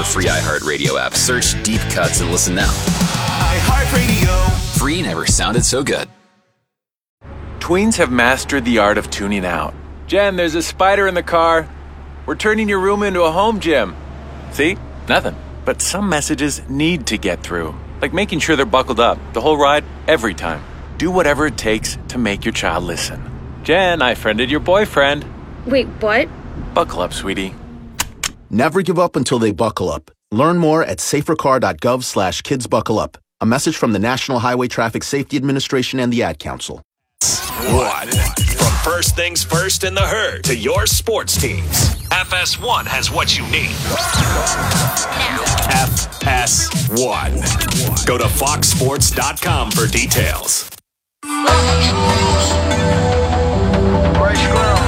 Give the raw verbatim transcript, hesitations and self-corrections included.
free iHeartRadio app. Search Deep Cuts and listen now. iHeartRadio. Free never sounded so good. Tweens have mastered the art of tuning out. Jen, there's a spider in the car. We're turning your room into a home gym. See? Nothing. But some messages need to get through. Like making sure they're buckled up the whole ride, every time. Do whatever it takes to make your child listen. Jen, I friended your boyfriend. Wait, what? Buckle up, sweetie. Never give up until they buckle up. Learn more at safercar.gov slash kids buckle up. A message from the National Highway Traffic Safety Administration and the Ad Council. One. From first things first in the herd to your sports teams, F S one has what you need. F S one. Go to fox sports dot com for details. Fresh ground.